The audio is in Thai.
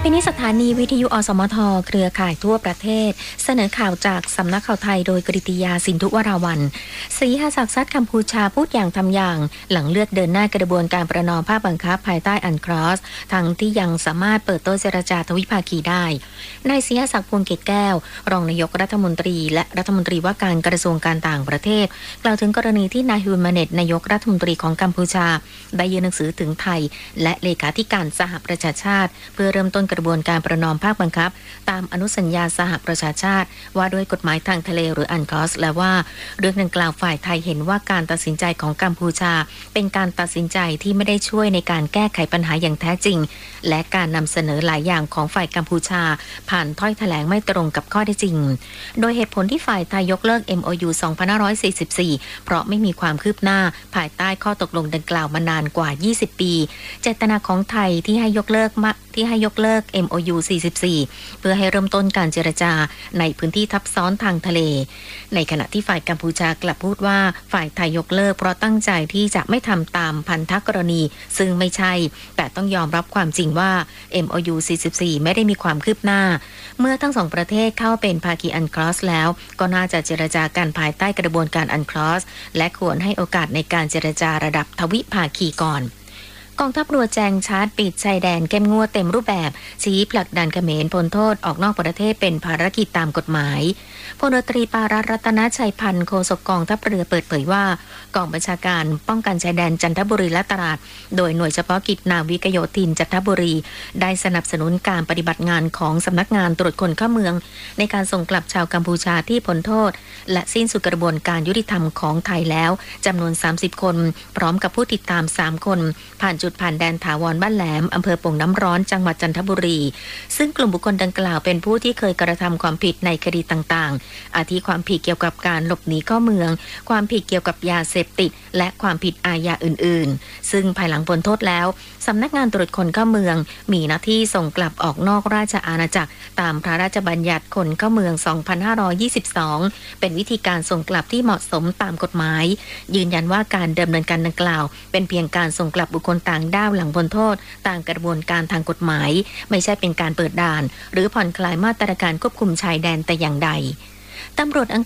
ไปนี้สถานีวิทยุอสมทเครือข่ายทั่วประเทศเสนอข่าวจากสำนักข่าวไทยโดยกฤติยาสินธุวราวัลย์ศรีหศักดิ์ซัดกัมพูชาพูดอย่างทำอย่างหลังเลือกเดินหน้ากระบวนการประนอมภาคบังคับภายใต้อันครอสทั้งที่ยังสามารถเปิดโต๊ะเจรจาทวิภาคีได้นายศรีหศักดิ์พวงเกตแก้วรองนายกรัฐมนตรีและรัฐมนตรีว่าการกระทรวงการต่างประเทศกล่าวถึงกรณีที่นายฮุนมาเน็ตนายกรัฐมนตรีของกัมพูชาได้ยื่นหนังสือถึงไทยและเลขาธิการสหประชาชาติเพื่อเริ่มต้นกระบวนการประนอมภาคบังคับตามอนุสัญญาสหประชาชาติว่าด้วยกฎหมายทางทะเลหรืออันคลอสและว่าเรื่องดังกล่าวฝ่ายไทยเห็นว่าการตัดสินใจของกัมพูชาเป็นการตัดสินใจที่ไม่ได้ช่วยในการแก้ไขปัญหาอย่างแท้จริงและการนำเสนอหลายอย่างของฝ่ายกัมพูชาผ่านถ้อยแถลงไม่ตรงกับข้อเท็จจริงโดยเหตุผลที่ฝ่ายไทยยกเลิก MOU 2544เพราะไม่มีความคืบหน้าภายใต้ข้อตกลงดังกล่าวมานานกว่า20ปีเจตนาของไทยที่ให้ยกเลิกMOU 44เพื่อให้เริ่มต้นการเจรจาในพื้นที่ทับซ้อนทางทะเลในขณะที่ฝ่ายกัมพูชากลับพูดว่าฝ่ายไทยยกเลิกเพราะตั้งใจที่จะไม่ทำตามพันธกรณีซึ่งไม่ใช่แต่ต้องยอมรับความจริงว่า MOU 44ไม่ได้มีความคืบหน้าเมื่อทั้งสองประเทศเข้าเป็นภาคีอันคลอสแล้วก็น่าจะเจรจากันภายใต้กระบวนการอันคลอสและควรให้โอกาสในการเจรจาระดับทวิภาคีก่อนกองทัพเรือแจงชาร์จปิดชายแดนเข้มงวดเต็มรูปแบบชี้ผลักดันเขมรพ้นโทษออกนอกประเทศเป็นภารกิจตามกฎหมายพลเรือตรีปารัตนชัยพันธ์โฆษกกองทัพเรือเปิดเผยว่ากองบัญชาการป้องกันชายแดนจันทบุรีและตราดโดยหน่วยเฉพาะกิจนาวิกโยธินจันทบุรีได้สนับสนุนการปฏิบัติงานของสำนักงานตรวจคนเข้าเมืองในการส่งกลับชาวกัมพูชาที่พ้นโทษและสิ้นสุดกระบวนการยุติธรรมของไทยแล้วจำนวน30คนพร้อมกับผู้ติดตาม3คนผ่านจุดผ่านแดนถาวรบ้านแหลมอำเภอโป่งน้ำร้อนจังหวัดจันทบุรีซึ่งกลุ่มบุคคลดังกล่าวเป็นผู้ที่เคยกระทำความผิดในคดีต่างๆอาทิความผิดเกี่ยวกับการหลบหนีเข้าเมืองความผิดเกี่ยวกับยาเสพติดและความผิดอาญาอื่นๆซึ่งภายหลังพ้นโทษแล้วสำนักงานตรวจคนเข้าเมืองมีหน้าที่ส่งกลับออกนอกราชอาณาจักรตามพระราชบัญญัติคนเข้าเมือง 2522 เป็นวิธีการส่งกลับที่เหมาะสมตามกฎหมายยืนยันว่าการดำเนินการดังกล่าวเป็นเพียงการส่งกลับบุคคลต่างด้าวหลังพ้นโทษตามกระบวนการทางกฎหมายไม่ใช่เป็นการเปิดด่านหรือผ่อนคลายมาตรการควบคุมชายแดนแต่อย่างใดตำรวจ